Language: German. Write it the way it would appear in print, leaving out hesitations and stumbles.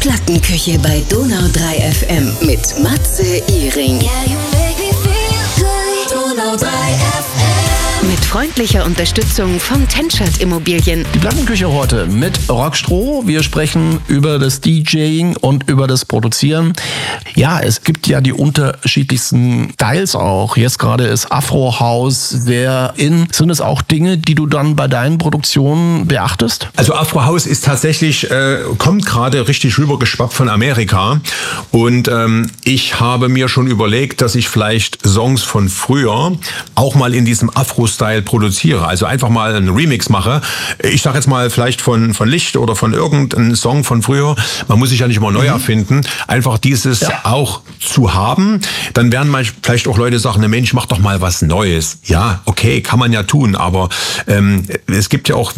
Plattenküche bei Donau 3 FM mit Matze Iring. Donau 3 FM. Mit freundlicher Unterstützung von Tenschert Immobilien. Die Plattenküche heute mit Rockstroh. Wir sprechen über das DJing und über das Produzieren. Ja, es gibt ja die unterschiedlichsten Styles auch. Jetzt gerade ist Afro House sehr in. Sind es auch Dinge, die du dann bei deinen Produktionen beachtest? Also Afro House ist tatsächlich, kommt gerade richtig rübergeschwappt von Amerika. Und ich habe mir schon überlegt, dass ich vielleicht Songs von früher auch mal in diesem Afro-Style produziere. Also einfach mal einen Remix mache. Ich sage jetzt mal vielleicht von Licht oder von irgendeinem Song von früher. Man muss sich ja nicht immer neu erfinden. Einfach dieses auch zu haben. Dann werden mal vielleicht auch Leute sagen, Mensch, mach doch mal was Neues. Ja, okay, kann man ja tun. Aber es gibt ja auch